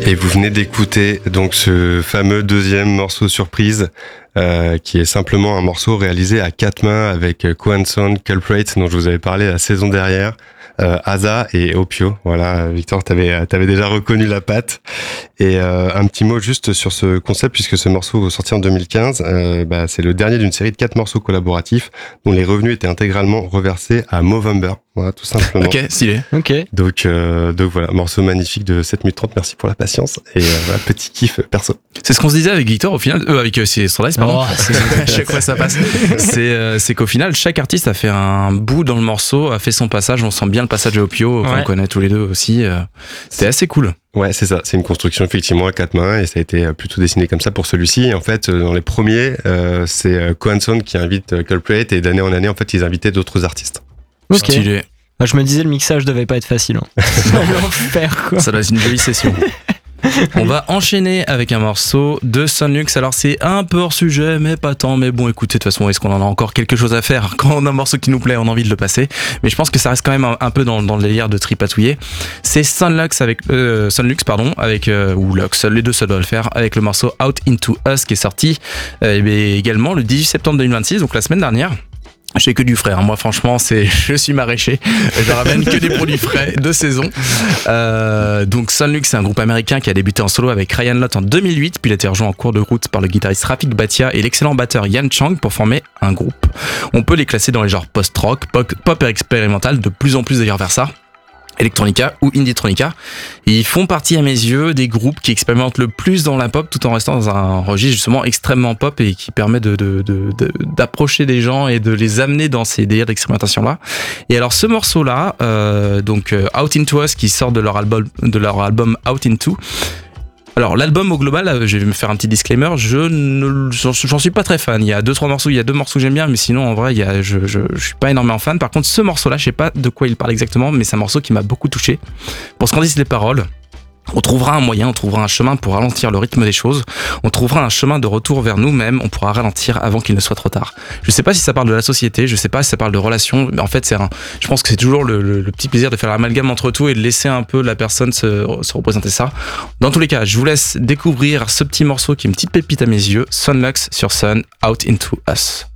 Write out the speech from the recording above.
Et vous venez d'écouter donc ce fameux deuxième morceau surprise, qui est simplement un morceau réalisé à 4 mains avec Koan Sound, Culprate, dont je vous avais parlé la saison dernière, Asa et Opio. Voilà, Victor, t'avais déjà reconnu la patte. Et un petit mot juste sur ce concept, puisque ce morceau sorti en 2015, c'est le dernier d'une série de 4 morceaux collaboratifs dont les revenus étaient intégralement reversés à Movember. Voilà, tout simplement. Ok, stylé. Ok. Donc voilà, morceau magnifique de 7 minutes 30, merci pour la patience. Et voilà, petit kiff perso. C'est ce qu'on se disait avec Victor au final, avec Strandice, pardon. À chaque fois ça passe. C'est qu'au final, chaque artiste a fait un bout dans le morceau, a fait son passage. On sent bien le passage de Opio, qu'on connaît tous les deux aussi. C'était assez cool. Ouais, c'est ça. C'est une construction effectivement à 4 mains et ça a été plutôt dessiné comme ça pour celui-ci. Et en fait, dans les premiers, c'est Koan Sound qui invite Culprate et d'année en année, en fait, ils invitaient d'autres artistes. Ok. Stylé. Je me disais, le mixage devait pas être facile. L'enfer, quoi. Ça doit être une jolie session. On va enchaîner avec un morceau de Sonlux. Alors c'est un peu hors sujet, mais pas tant. Mais bon, écoutez, de toute façon, est-ce qu'on en a encore quelque chose à faire? Quand on a un morceau qui nous plaît, on a envie de le passer. Mais je pense que ça reste quand même un peu dans le délire de tripatouiller. C'est Sonlux avec ou Lux, les deux ça doit le faire, avec le morceau Out Into Us qui est sorti également le 18 septembre 2026, donc la semaine dernière. Je fais que du frais, hein. Moi franchement je suis maraîcher, je ramène que des produits frais de saison. Donc Sonlux, c'est un groupe américain qui a débuté en solo avec Ryan Lott en 2008, puis il a été rejoint en cours de route par le guitariste Rafik Bhatia et l'excellent batteur Yan Chang pour former un groupe. On peut les classer dans les genres post-rock, pop expérimental, de plus en plus d'ailleurs vers ça, Electronica ou Indietronica. Et ils font partie à mes yeux des groupes qui expérimentent le plus dans la pop tout en restant dans un registre justement extrêmement pop et qui permet d'approcher des gens et de les amener dans ces délires d'expérimentation là. Et alors ce morceau là, Out Into Us, qui sort de leur album Out Into. Alors l'album au global, je vais me faire un petit disclaimer, j'en suis pas très fan. Il y a deux morceaux que j'aime bien, mais sinon en vrai je suis pas énormément fan. Par contre ce morceau là, je sais pas de quoi il parle exactement, mais c'est un morceau qui m'a beaucoup touché. Pour ce qu'en disent les paroles, on trouvera un moyen, on trouvera un chemin pour ralentir le rythme des choses, on trouvera un chemin de retour vers nous-mêmes, on pourra ralentir avant qu'il ne soit trop tard. Je sais pas si ça parle de la société, je sais pas si ça parle de relations, mais en fait je pense que c'est toujours le petit plaisir de faire l'amalgame entre tout et de laisser un peu la personne se représenter ça. Dans tous les cas, je vous laisse découvrir ce petit morceau qui est une petite pépite à mes yeux, Sonlux sur Sun, Out Into Us.